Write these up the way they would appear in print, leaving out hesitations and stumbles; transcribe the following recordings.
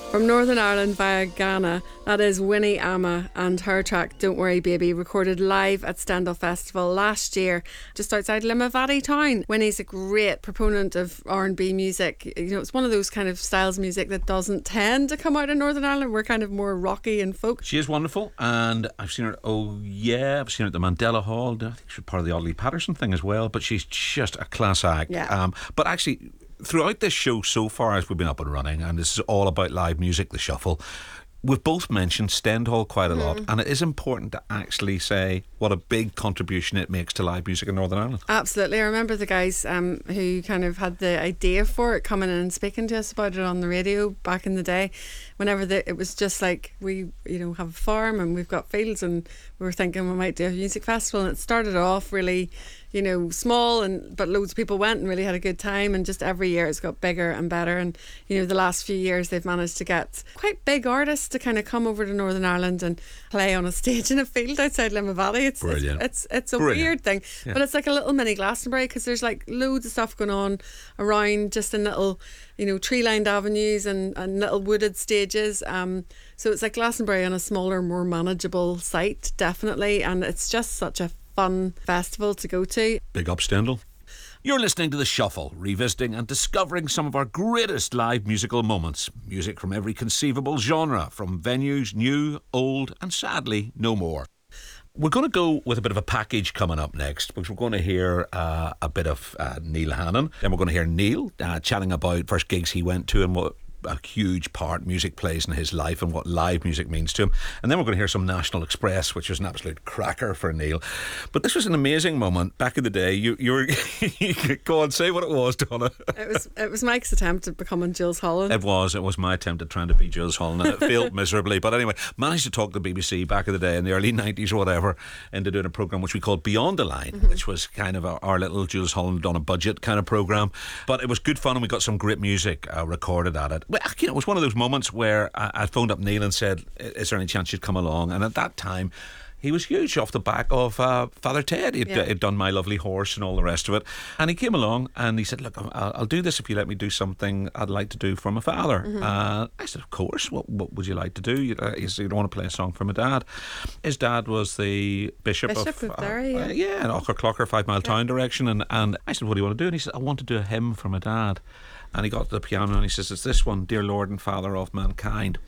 From Northern Ireland via Ghana, that is Winnie Ama and her track Don't Worry Baby, recorded live at Stendhal Festival last year just outside Limavady town. Winnie's a great proponent of R&B music. You know, it's one of those kind of styles of music that doesn't tend to come out in Northern Ireland. We're kind of more rocky and folk. She is wonderful, and I've seen her I've seen her at the Mandela Hall. I think she's part of the Audley Patterson thing as well, but she's just a class act. Yeah. But actually, throughout this show so far as we've been up and running, and this is all about live music, the shuffle, we've both mentioned Stendhal quite a lot, and it is important to actually say what a big contribution it makes to live music in Northern Ireland. Absolutely. I remember the guys who kind of had the idea for it coming in and speaking to us about it on the radio back in the day, whenever it was just like, we have a farm and we've got fields, and we were thinking we might do a music festival, and it started off really small, but loads of people went and really had a good time, and just every year it's got bigger and better. And the last few years they've managed to get quite big artists to kind of come over to Northern Ireland and play on a stage in a field outside Limavady. It's brilliant. It's a weird thing, but it's like a little mini Glastonbury, because there's like loads of stuff going on around, just in little tree-lined avenues and little wooded stages. So it's like Glastonbury on a smaller, more manageable site, definitely, and it's just such a fun festival to go to. Big up Stendhal. You're listening to The Shuffle, revisiting and discovering some of our greatest live musical moments. Music from every conceivable genre, from venues new, old, and sadly, no more. We're going to go with a bit of a package coming up next, because we're going to hear a bit of Neil Hannon. Then we're going to hear Neil chatting about first gigs he went to and what a huge part music plays in his life and what live music means to him. And then we're going to hear some National Express, which was an absolute cracker for Neil. But this was an amazing moment back in the day. You were go on, say what it was, Donna. It was Mike's attempt at becoming Jules Holland. It was my attempt at trying to be Jules Holland, and it failed miserably. But anyway, managed to talk to the BBC back in the day in the early 90s or whatever into doing a programme which we called Beyond the Line, which was kind of our little Jules Holland on a budget kind of programme. But it was good fun, and we got some great music recorded at it. But, it was one of those moments where I phoned up Neil and said, is there any chance you'd come along? And at that time, he was huge off the back of Father Ted. He'd done My Lovely Horse and all the rest of it. And he came along and he said, look, I'll do this if you let me do something I'd like to do for my father. I said, of course. What would you like to do? He said, you don't want to play a song for my dad. His dad was the Bishop of Derry, in Aucherclocker, 5 Mile Town direction. And I said, what do you want to do? And he said, I want to do a hymn for my dad. And he got to the piano and he says, it's this one, Dear Lord and Father of Mankind.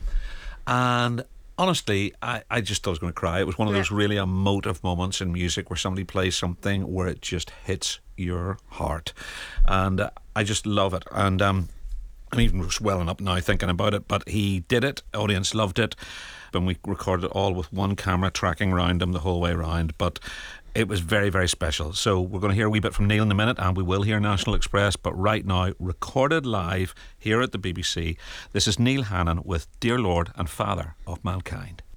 And honestly, I just thought I was going to cry. It was one of those really emotive moments in music where somebody plays something where it just hits your heart. And I just love it. And I'm even swelling up now thinking about it. But he did it. Audience loved it. And we recorded it all with one camera tracking round him the whole way round. But it was very, very special. So we're going to hear a wee bit from Neil in a minute, and we will hear National Express. But right now, recorded live here at the BBC, this is Neil Hannon with Dear Lord and Father of Mankind.